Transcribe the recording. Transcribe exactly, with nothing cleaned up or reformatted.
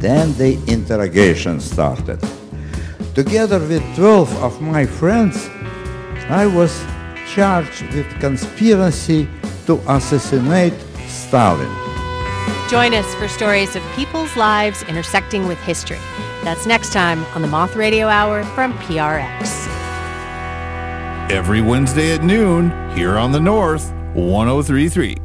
Then the interrogation started. Together with twelve of my friends, I was charged with conspiracy to assassinate Stalin. Join us for stories of people's lives intersecting with history. That's next time on the Moth Radio Hour from P R X. Every Wednesday at noon, here on the North, one oh three point three.